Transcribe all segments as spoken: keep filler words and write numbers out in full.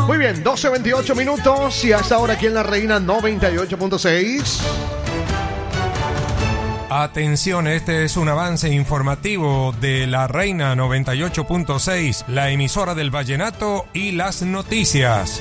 Muy bien, doce veintiocho minutos y hasta ahora aquí en La Reina noventa y ocho punto seis. Atención, este es un avance informativo de La Reina noventa y ocho punto seis, la emisora del vallenato y las noticias.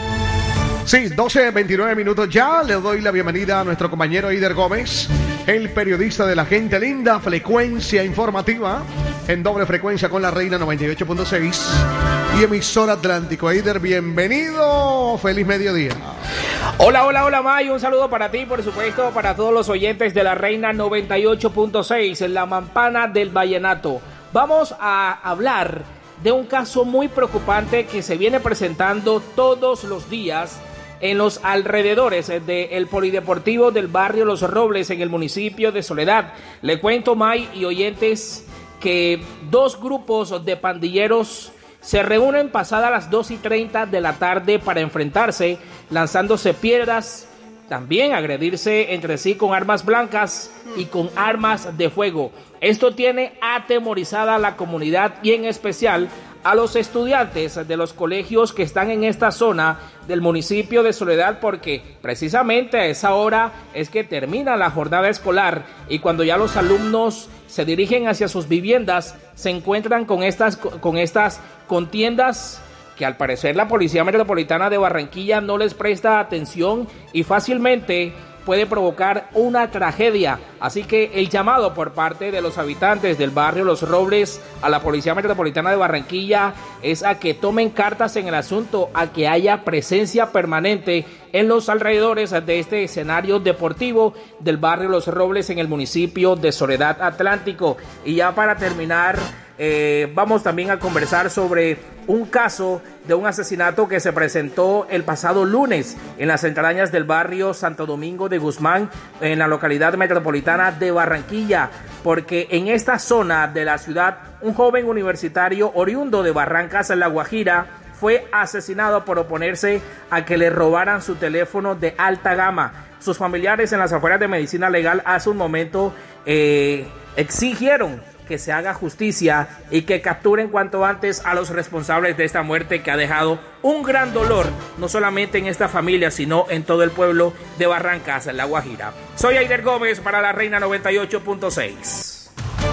Sí, doce veintinueve minutos ya. Le doy la bienvenida a nuestro compañero Eider Gómez, el periodista de La Gente Linda, frecuencia informativa en doble frecuencia con La Reina noventa y ocho punto seis y emisora Atlántico. Eider, bienvenido. Feliz mediodía. Hola, hola, hola, May. Un saludo para ti, por supuesto, para todos los oyentes de La Reina noventa y ocho punto seis, la mampana del vallenato. Vamos a hablar de un caso muy preocupante que se viene presentando todos los días en los alrededores del polideportivo del barrio Los Robles, en el municipio de Soledad. Le cuento, May y oyentes, que dos grupos de pandilleros se reúnen pasadas las dos y treinta de la tarde para enfrentarse, lanzándose piedras, también agredirse entre sí con armas blancas y con armas de fuego. Esto tiene atemorizada a la comunidad y en especial a los estudiantes de los colegios que están en esta zona del municipio de Soledad, porque precisamente a esa hora es que termina la jornada escolar y cuando ya los alumnos se dirigen hacia sus viviendas se encuentran con estas, con estas contiendas que al parecer la Policía Metropolitana de Barranquilla no les presta atención y fácilmente puede provocar una tragedia. Así que el llamado por parte de los habitantes del barrio Los Robles a la Policía Metropolitana de Barranquilla es a que tomen cartas en el asunto, a que haya presencia permanente en los alrededores de este escenario deportivo del barrio Los Robles en el municipio de Soledad Atlántico. Y ya para terminar, eh, vamos también a conversar sobre un caso de un asesinato que se presentó el pasado lunes en las entrañas del barrio Santo Domingo de Guzmán, en la localidad metropolitana de Barranquilla, porque en esta zona de la ciudad un joven universitario oriundo de Barrancas, en La Guajira, fue asesinado por oponerse a que le robaran su teléfono de alta gama. Sus familiares en las afueras de Medicina Legal hace un momento eh, exigieron que se haga justicia y que capturen cuanto antes a los responsables de esta muerte que ha dejado un gran dolor, no solamente en esta familia, sino en todo el pueblo de Barrancas, en La Guajira. Soy Eider Gómez para La Reina noventa y ocho punto seis.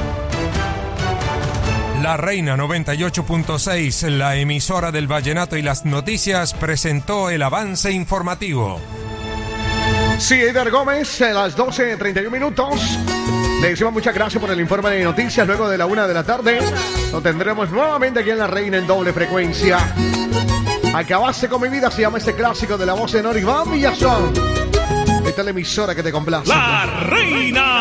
La Reina noventa y ocho punto seis, la emisora del vallenato y las noticias, presentó el avance informativo. Sí, Eider Gómez, a las doce treinta y uno minutos. Le decimos muchas gracias por el informe de noticias. Luego de la una de la tarde lo tendremos nuevamente aquí en La Reina en doble frecuencia. Acabaste con mi vida, se llama este clásico de la voz de Noribán Villazón. Esta es la emisora que te complace. La Reina